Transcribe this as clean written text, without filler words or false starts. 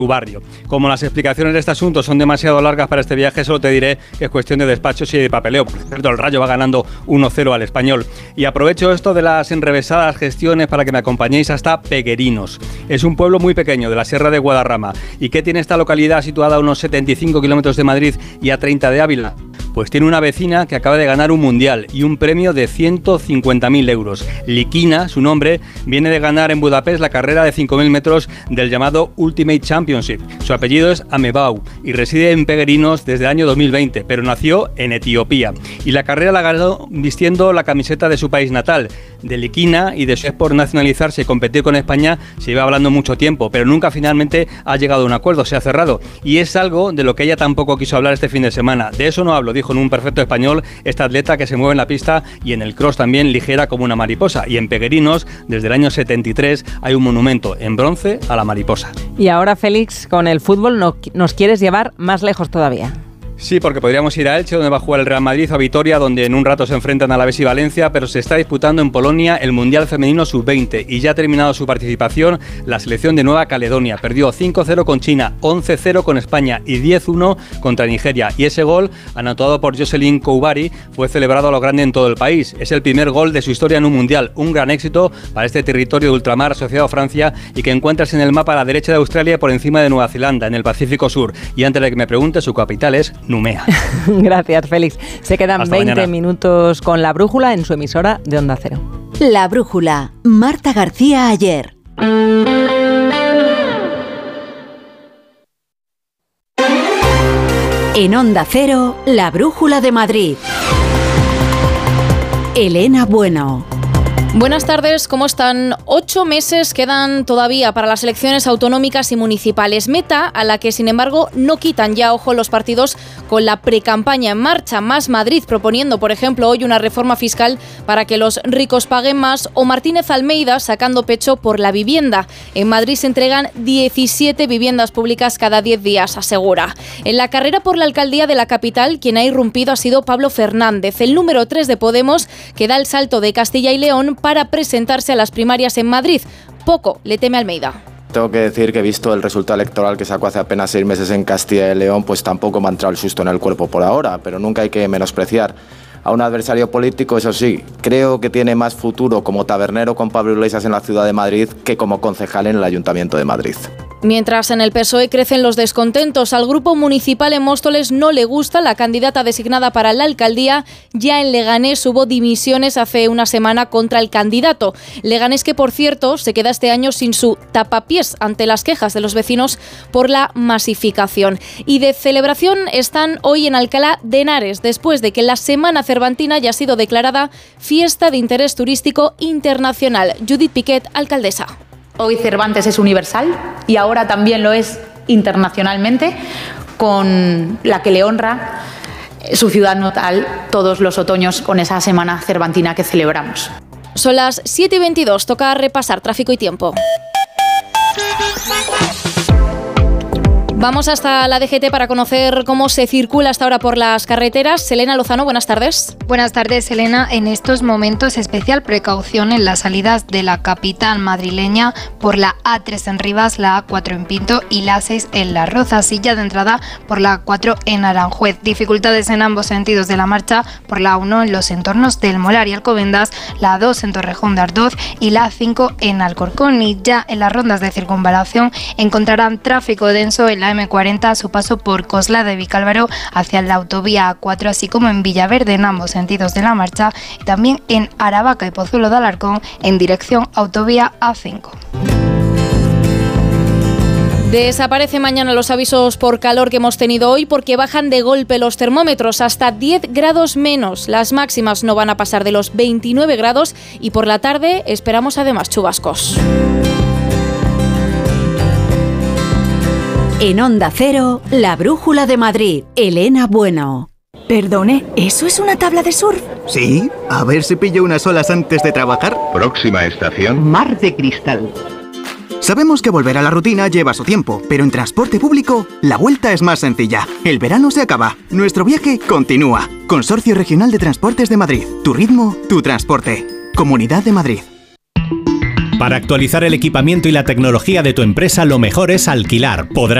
barrio. Como las explicaciones de este asunto son demasiado largas para este viaje, solo te diré que es cuestión de despachos y de papeleo. Por cierto, el Rayo va ganando 1-0 al Español. Y aprovecho esto de las enrevesadas gestiones para que me acompañéis hasta Peguerinos. Es un pueblo muy pequeño de la Sierra de Guadarrama. ¿Y qué tiene esta localidad situada a unos 75 kilómetros de Madrid y a 30 de Ávila? Pues tiene una vecina que acaba de ganar un mundial y un premio de 150.000 euros. Liquina, su nombre, viene de ganar en Budapest la carrera de 5.000 metros del llamado Ultimate Championship. Su apellido es Amebau y reside en Peguerinos desde el año 2020, pero nació en Etiopía. Y la carrera la ganó vistiendo la camiseta de su país natal. De Liquina y de su por nacionalizarse y competir con España se iba hablando mucho tiempo, pero nunca finalmente ha llegado a un acuerdo, se ha cerrado. Y es algo de lo que ella tampoco quiso hablar este fin de semana. De eso no hablo, dijo en un perfecto español esta atleta que se mueve en la pista y en el cross también ligera como una mariposa. Y en Peguerinos, desde el año 73, hay un monumento en bronce a la mariposa. Y ahora, Félix, con el fútbol nos quieres llevar más lejos todavía. Sí, porque podríamos ir a Elche, donde va a jugar el Real Madrid, o a Vitoria, donde en un rato se enfrentan a Alavés y Valencia, pero se está disputando en Polonia el Mundial Femenino Sub-20 y ya ha terminado su participación la selección de Nueva Caledonia. Perdió 5-0 con China, 11-0 con España y 10-1 contra Nigeria. Y ese gol, anotado por Jocelyn Koubari, fue celebrado a lo grande en todo el país. Es el primer gol de su historia en un Mundial, un gran éxito para este territorio de ultramar asociado a Francia y que encuentras en el mapa a la derecha de Australia por encima de Nueva Zelanda, en el Pacífico Sur. Y antes de que me pregunte, su capital es Numea. Gracias, Félix. Se quedan Hasta 20 mañana. minutos con La Brújula en su emisora de Onda Cero. La Brújula. Marta García Ayer. En Onda Cero, La Brújula de Madrid. Elena Bueno. Buenas tardes, ¿cómo están? 8 meses quedan todavía para las elecciones autonómicas y municipales. Meta a la que, sin embargo, no quitan ya ojo los partidos con la precampaña en marcha. Más Madrid proponiendo, por ejemplo, hoy una reforma fiscal para que los ricos paguen más, o Martínez Almeida sacando pecho por la vivienda. En Madrid se entregan 17 viviendas públicas cada 10 días, asegura. En la carrera por la alcaldía de la capital, quien ha irrumpido ha sido Pablo Fernández, el número 3 de Podemos, que da el salto de Castilla y León para presentarse a las primarias en Madrid. Poco le teme Almeida. Tengo que decir que, visto el resultado electoral que sacó hace apenas 6 meses en Castilla y León, pues tampoco me ha entrado el susto en el cuerpo por ahora, pero nunca hay que menospreciar a un adversario político. Eso sí, creo que tiene más futuro como tabernero con Pablo Iglesias en la ciudad de Madrid que como concejal en el Ayuntamiento de Madrid. Mientras en el PSOE crecen los descontentos, al grupo municipal en Móstoles no le gusta la candidata designada para la alcaldía. Ya en Leganés hubo dimisiones hace una semana contra el candidato. Leganés que, por cierto, se queda este año sin su tapapiés ante las quejas de los vecinos por la masificación. Y de celebración están hoy en Alcalá de Henares, después de que la Semana Cervantina ya ha sido declarada Fiesta de Interés Turístico Internacional. Judith Piquet, alcaldesa. Hoy Cervantes es universal y ahora también lo es internacionalmente, con la que le honra su ciudad natal todos los otoños con esa Semana Cervantina que celebramos. Son las 7:22, toca repasar tráfico y tiempo. Vamos hasta la DGT para conocer cómo se circula hasta ahora por las carreteras. Selena Lozano, buenas tardes. Buenas tardes, Elena. En estos momentos, especial precaución en las salidas de la capital madrileña por la A3 en Rivas, la A4 en Pinto y la A6 en Las Rozas. Y ya de entrada por la A4 en Aranjuez. Dificultades en ambos sentidos de la marcha por la A1 en los entornos del Molar y Alcobendas, la A2 en Torrejón de Ardoz y la A5 en Alcorcón. Y ya en las rondas de circunvalación encontrarán tráfico denso en la M40 a su paso por Cosla de Vicálvaro hacia la autovía A4, así como en Villaverde en ambos sentidos de la marcha, y también en Aravaca y Pozuelo de Alarcón en dirección autovía A5. Desaparece mañana los avisos por calor que hemos tenido hoy porque bajan de golpe los termómetros hasta 10 grados menos. Las máximas no van a pasar de los 29 grados y por la tarde esperamos además chubascos. En Onda Cero, La Brújula de Madrid. Elena Bueno. Perdone, ¿eso es una tabla de surf? Sí, a ver si pillo unas olas antes de trabajar. Próxima estación. Mar de Cristal. Sabemos que volver a la rutina lleva su tiempo, pero en transporte público la vuelta es más sencilla. El verano se acaba, nuestro viaje continúa. Consorcio Regional de Transportes de Madrid. Tu ritmo, tu transporte. Comunidad de Madrid. Para actualizar el equipamiento y la tecnología de tu empresa, lo mejor es alquilar. Podrás